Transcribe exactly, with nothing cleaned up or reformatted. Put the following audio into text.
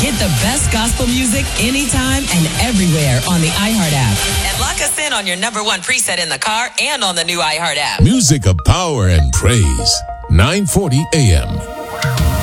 Get the best gospel music anytime and everywhere on the iHeart app. And lock us in on your number one preset in the car and on the new iHeart app. Music of power and praise. nine forty A M